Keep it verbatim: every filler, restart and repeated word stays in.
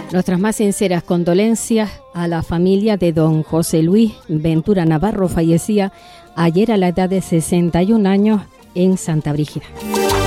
Nuestras más sinceras condolencias a la familia de don José Luis Ventura Navarro, fallecía ayer a la edad de sesenta y un años en Santa Brígida.